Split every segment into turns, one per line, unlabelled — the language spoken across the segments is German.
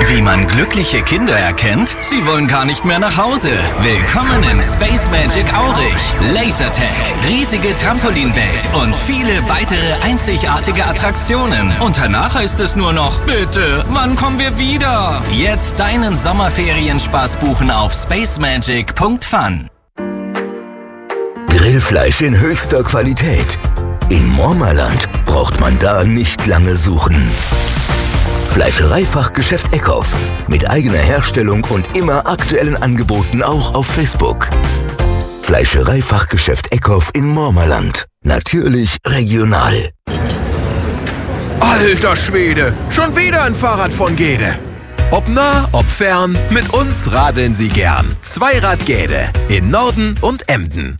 Wie man glückliche Kinder erkennt? Sie wollen gar nicht mehr nach Hause. Willkommen im Space Magic Aurich. Lasertag, riesige Trampolinwelt und viele weitere einzigartige Attraktionen. Und danach heißt es nur noch, bitte, wann kommen wir wieder? Jetzt deinen Sommerferienspaß buchen auf spacemagic.fun.
Grillfleisch in höchster Qualität. In Mormerland braucht man da nicht lange suchen. Fleischereifachgeschäft Eckhoff. Mit eigener Herstellung und immer aktuellen Angeboten auch auf Facebook. Fleischereifachgeschäft Eckhoff in Mormerland. Natürlich regional.
Alter Schwede, schon wieder ein Fahrrad von Gede. Ob nah, ob fern, mit uns radeln Sie gern. Zweirad Gede in Norden und Emden.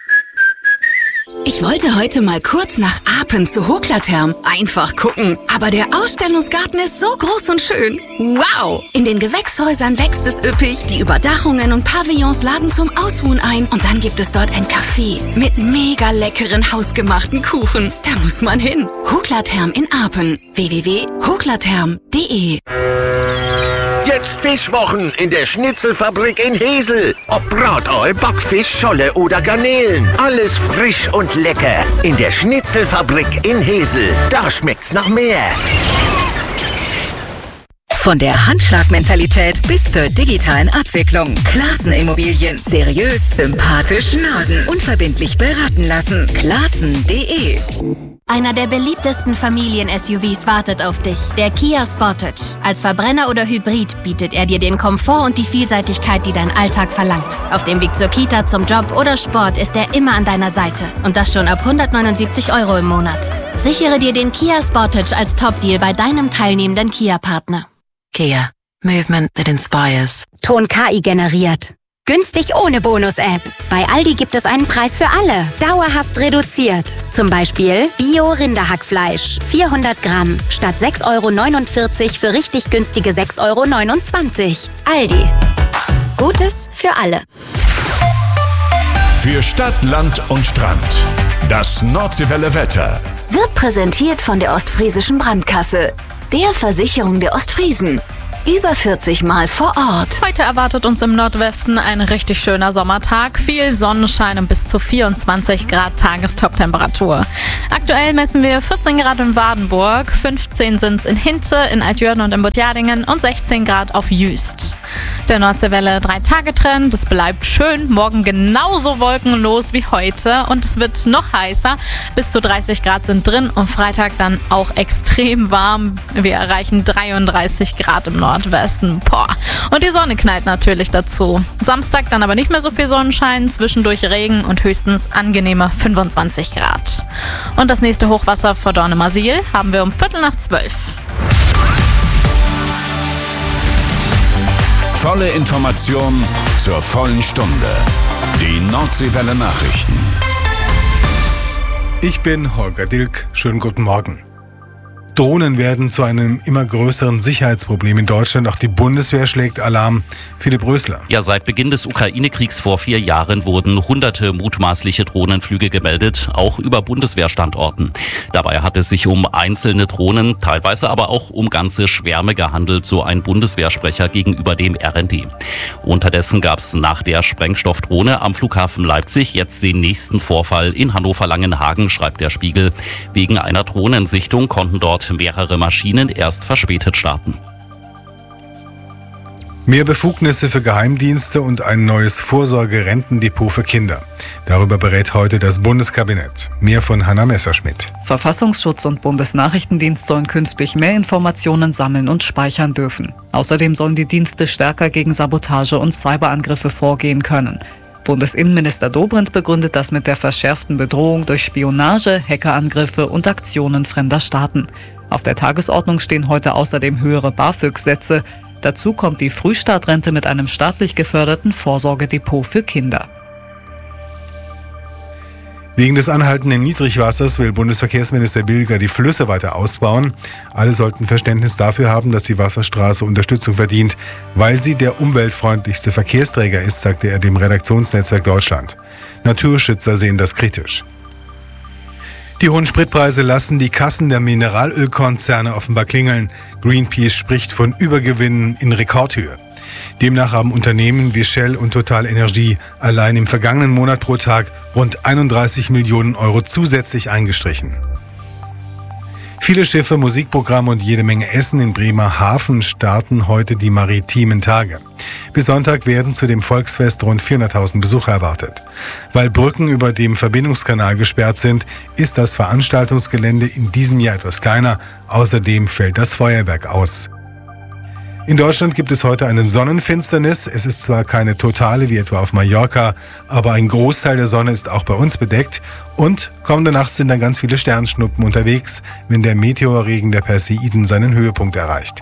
Ich wollte heute mal kurz nach Apen zu Hoklatherm. Einfach gucken. Aber der Ausstellungsgarten ist so groß und schön. Wow! In den Gewächshäusern wächst es üppig. Die Überdachungen und Pavillons laden zum Ausruhen ein. Und dann gibt es dort ein Café mit mega leckeren hausgemachten Kuchen. Da muss man hin. Hoklatherm in Apen. www.hoklatherm.de.
Jetzt Fischwochen in der Schnitzelfabrik in Hesel. Ob Bratoi, Backfisch, Scholle oder Garnelen. Alles frisch und lecker. In der Schnitzelfabrik in Hesel. Da schmeckt's nach mehr.
Von der Handschlagmentalität bis zur digitalen Abwicklung. Classen Immobilien. Seriös, sympathisch, Norden. Unverbindlich beraten lassen. Classen.de.
Einer der beliebtesten Familien-SUVs wartet auf dich. Der Kia Sportage. Als Verbrenner oder Hybrid bietet er dir den Komfort und die Vielseitigkeit, die dein Alltag verlangt. Auf dem Weg zur Kita, zum Job oder Sport ist er immer an deiner Seite. Und das schon ab 179 € im Monat. Sichere dir den Kia Sportage als Top-Deal bei deinem teilnehmenden Kia-Partner.
Kia. Movement that inspires.
Ton KI generiert. Günstig ohne Bonus-App. Bei Aldi gibt es einen Preis für alle. Dauerhaft reduziert. Zum Beispiel Bio-Rinderhackfleisch. 400 Gramm. Statt 6,49 € für richtig günstige 6,29 €. Aldi. Gutes für alle.
Für Stadt, Land und Strand. Das Nordseewelle Wetter.
Wird präsentiert von der Ostfriesischen Brandkasse. Der Versicherung der Ostfriesen. Über 40 Mal vor Ort.
Heute erwartet uns im Nordwesten ein richtig schöner Sommertag. Viel Sonnenschein und bis zu 24 Grad Tagestoptemperatur. Aktuell messen wir 14 Grad in Wardenburg, 15 sind es in Hinte, in Altjörden und in Butjadingen und 16 Grad auf Jüst. Der Nordseewelle 3-Tage-Trend, es bleibt schön, morgen genauso wolkenlos wie heute und es wird noch heißer. Bis zu 30 Grad sind drin und Freitag dann auch extrem warm. Wir erreichen 33 Grad im Nordwesten. Boah. Und die Sonne knallt natürlich dazu. Samstag dann aber nicht mehr so viel Sonnenschein, zwischendurch Regen und höchstens angenehme 25 Grad. Und das nächste Hochwasser vor Dornemasil haben wir um 11:45.
Volle Information zur vollen Stunde. Die Nordseewelle Nachrichten.
Ich bin Holger Dilk. Schönen guten Morgen. Drohnen werden zu einem immer größeren Sicherheitsproblem in Deutschland. Auch die Bundeswehr schlägt Alarm. Philipp Rösler.
Ja, seit Beginn des Ukraine-Kriegs vor 4 Jahren wurden hunderte mutmaßliche Drohnenflüge gemeldet, auch über Bundeswehrstandorten. Dabei hat es sich um einzelne Drohnen, teilweise aber auch um ganze Schwärme gehandelt, so ein Bundeswehrsprecher gegenüber dem RND. Unterdessen gab es nach der Sprengstoffdrohne am Flughafen Leipzig jetzt den nächsten Vorfall in Hannover-Langenhagen, schreibt der Spiegel. Wegen einer Drohnensichtung konnten dort mehrere Maschinen erst verspätet starten.
Mehr Befugnisse für Geheimdienste und ein neues Vorsorgerentendepot für Kinder. Darüber berät heute das Bundeskabinett. Mehr von Hanna Messerschmidt.
Verfassungsschutz und Bundesnachrichtendienst sollen künftig mehr Informationen sammeln und speichern dürfen. Außerdem sollen die Dienste stärker gegen Sabotage und Cyberangriffe vorgehen können. Bundesinnenminister Dobrindt begründet das mit der verschärften Bedrohung durch Spionage, Hackerangriffe und Aktionen fremder Staaten. Auf der Tagesordnung stehen heute außerdem höhere BAföG-Sätze. Dazu kommt die Frühstartrente mit einem staatlich geförderten Vorsorgedepot für Kinder.
Wegen des anhaltenden Niedrigwassers will Bundesverkehrsminister Bilger die Flüsse weiter ausbauen. Alle sollten Verständnis dafür haben, dass die Wasserstraße Unterstützung verdient, weil sie der umweltfreundlichste Verkehrsträger ist, sagte er dem Redaktionsnetzwerk Deutschland. Naturschützer sehen das kritisch. Die hohen Spritpreise lassen die Kassen der Mineralölkonzerne offenbar klingeln. Greenpeace spricht von Übergewinnen in Rekordhöhe. Demnach haben Unternehmen wie Shell und Total Energie allein im vergangenen Monat pro Tag rund 31 Millionen Euro zusätzlich eingestrichen. Viele Schiffe, Musikprogramme und jede Menge Essen in Bremerhaven starten heute die maritimen Tage. Bis Sonntag werden zu dem Volksfest rund 400.000 Besucher erwartet. Weil Brücken über dem Verbindungskanal gesperrt sind, ist das Veranstaltungsgelände in diesem Jahr etwas kleiner. Außerdem fällt das Feuerwerk aus. In Deutschland gibt es heute eine Sonnenfinsternis. Es ist zwar keine totale wie etwa auf Mallorca, aber ein Großteil der Sonne ist auch bei uns bedeckt. Und kommende Nacht sind dann ganz viele Sternschnuppen unterwegs, wenn der Meteorregen der Perseiden seinen Höhepunkt erreicht.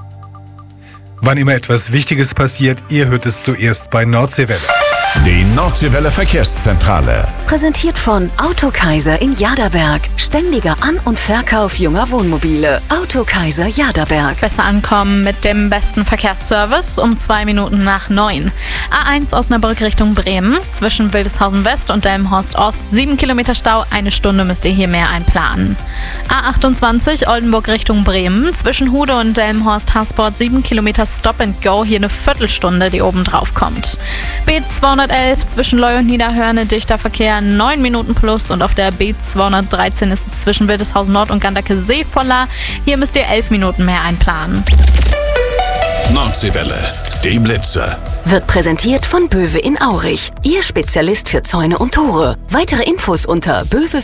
Wann immer etwas Wichtiges passiert, ihr hört es zuerst bei Nordseewelle.
Die Nordseewelle Verkehrszentrale.
Präsentiert von Autokaiser in Jaderberg. Ständiger An- und Verkauf junger Wohnmobile. Autokaiser Jaderberg.
Besser ankommen mit dem besten Verkehrsservice um 2 Minuten nach 9. A1 Osnabrück Richtung Bremen. Zwischen Wildeshausen West und Delmenhorst Ost 7 Kilometer Stau. 1 Stunde müsst ihr hier mehr einplanen. A28 Oldenburg Richtung Bremen. Zwischen Hude und Delmenhorst Hasport 7 Kilometer Stop and Go. Hier eine Viertelstunde, die oben drauf kommt. B211 zwischen Leu und Niederhörne dichter Verkehr 9 Minuten plus und auf der B213 ist es zwischen Wildeshausen Nord und Gandake See voller. Hier müsst ihr 11 Minuten mehr einplanen.
Nordseewelle, die Blitzer.
Wird präsentiert von Böwe in Aurich. Ihr Spezialist für Zäune und Tore. Weitere Infos unter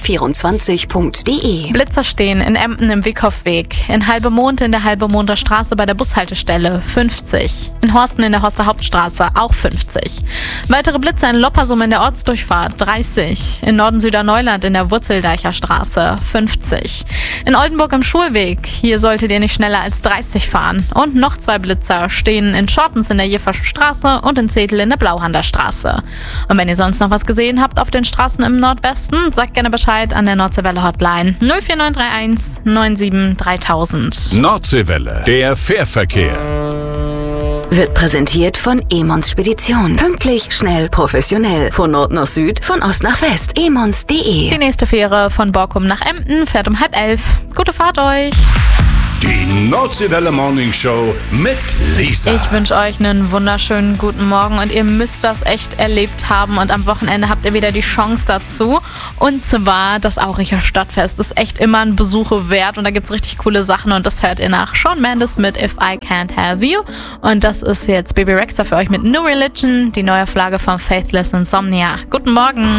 böwe24.de.
Blitzer stehen in Emden im Wieghofweg, in Halbemond in der Halbemonder Straße bei der Bushaltestelle 50, in Horsten in der Horster Hauptstraße auch 50. Weitere Blitzer in Loppersum in der Ortsdurchfahrt 30, in Norden-Süderneuland in der Wurzeldeicher Straße 50, in Oldenburg am Schulweg, hier solltet ihr nicht schneller als 30 fahren. Und noch 2 Blitzer stehen in Schortens in der Jefferschen Straße und in Zetel in der Blauhander Straße. Und wenn ihr sonst noch was gesehen habt auf den Straßen im Nordwesten, sagt gerne Bescheid an der Nordseewelle Hotline 04931 97 3000.
Nordseewelle, der Fährverkehr.
Wird präsentiert von Emons Spedition. Pünktlich, schnell, professionell. Von Nord nach Süd, von Ost nach West. emons.de.
Die nächste Fähre von Borkum nach Emden fährt um 10:30. Gute Fahrt euch!
Die Nordseewelle Morning Show mit Lisa.
Ich wünsche euch einen wunderschönen guten Morgen und ihr müsst das echt erlebt haben und am Wochenende habt ihr wieder die Chance dazu. Und zwar das Auricher Stadtfest ist echt immer ein Besuche wert und da gibt es richtig coole Sachen und das hört ihr nach Shawn Mendes mit If I Can't Have You. Und das ist jetzt Baby Rexha für euch mit New Religion, die neue Flagge von Faithless Insomnia. Guten Morgen!